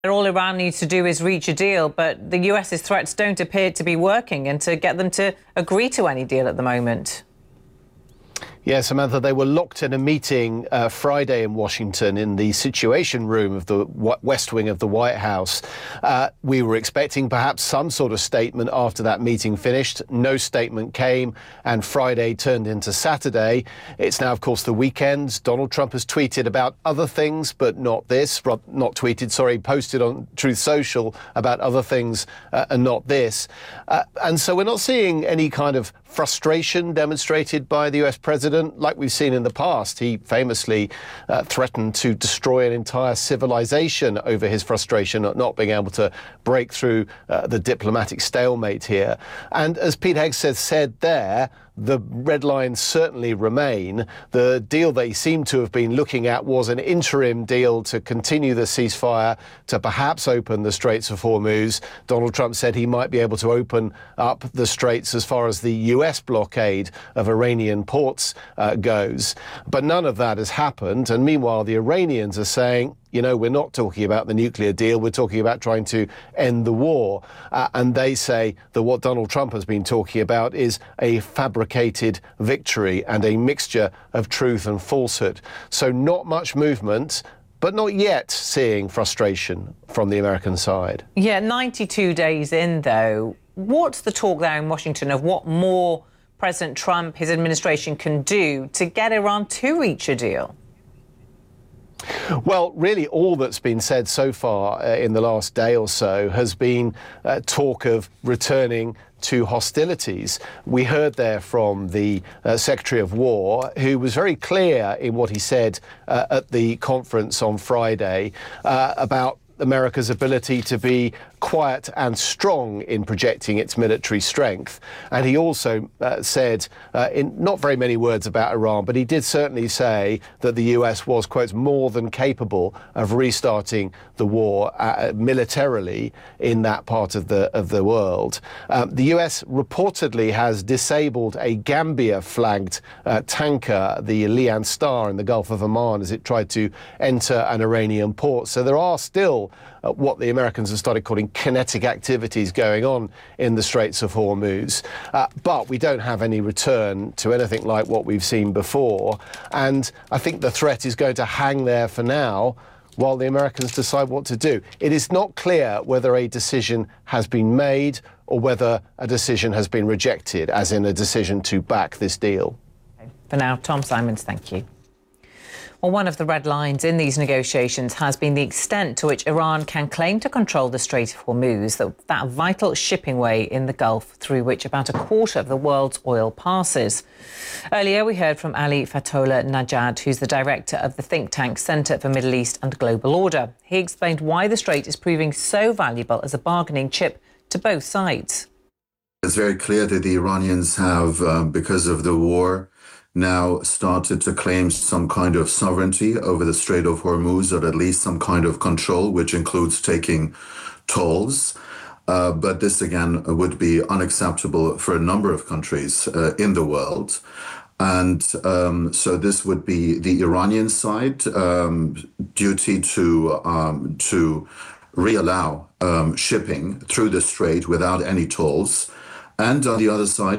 All Iran needs to do is reach a deal, but the US's threats don't appear to be working and to get them to agree to any deal at the moment. Yeah, Samantha, they were locked in a meeting Friday in Washington in the Situation Room of the West Wing of the White House. We were expecting perhaps some sort of statement after that meeting finished. No statement came, and Friday turned into Saturday. It's now, of course, the weekend. Donald Trump has tweeted about other things, but not this. Not tweeted, sorry, posted on Truth Social about other things and not this. And so we're not seeing any kind of frustration demonstrated by the US president like we've seen in the past. He famously threatened to destroy an entire civilization over his frustration at not being able to break through the diplomatic stalemate here. And as Pete Hegseth said there, the red lines certainly remain. The deal they seem to have been looking at was an interim deal to continue the ceasefire, to perhaps open the Straits of Hormuz. Donald Trump said he might be able to open up the straits as far as the US blockade of Iranian ports goes. But none of that has happened. And meanwhile, the Iranians are saying, you know, we're not talking about the nuclear deal, we're talking about trying to end the war. And they say that what Donald Trump has been talking about is a fabricated victory and a mixture of truth and falsehood. So not much movement, but not yet seeing frustration from the American side. Yeah, 92 days in, though, what's the talk there in Washington of what more President Trump, his administration can do to get Iran to reach a deal? Well, really all that's been said so far in the last day or so has been talk of returning to hostilities. We heard there from the Secretary of War, who was very clear in what he said at the conference on Friday about America's ability to be quiet and strong in projecting its military strength. And he also said, in not very many words about Iran, but he did certainly say that the US was, quote, more than capable of restarting the war militarily in that part of the world. The US reportedly has disabled a Gambia-flagged tanker, the Lian Star, in the Gulf of Oman as it tried to enter an Iranian port. So there are still what the Americans have started calling kinetic activities going on in the Straits of Hormuz. But we don't have any return to anything like what we've seen before. And I think the threat is going to hang there for now while the Americans decide what to do. It is not clear whether a decision has been made or whether a decision has been rejected, as in a decision to back this deal. For now, Tom Simons, thank you. Well, one of the red lines in these negotiations has been the extent to which Iran can claim to control the Strait of Hormuz, that vital shipping way in the Gulf through which about a quarter of the world's oil passes. Earlier, we heard from Ali Fatollah Najad, who's the director of the think tank Centre for Middle East and Global Order. He explained why the strait is proving so valuable as a bargaining chip to both sides. It's very clear that the Iranians have, because of the war, now started to claim some kind of sovereignty over the Strait of Hormuz, or at least some kind of control, which includes taking tolls. But this, again, would be unacceptable for a number of countries in the world. And so this would be the Iranian side duty to reallow shipping through the strait without any tolls. And on the other side,